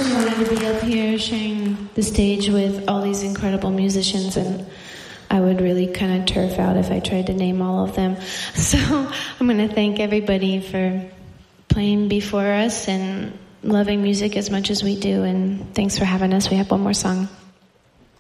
just wanted to be up here sharing the stage with all these incredible musicians, and I would really kind of turf out if I tried to name all of them. So I'm going to thank everybody for playing before us and loving music as much as we do, and thanks for having us. We have one more song.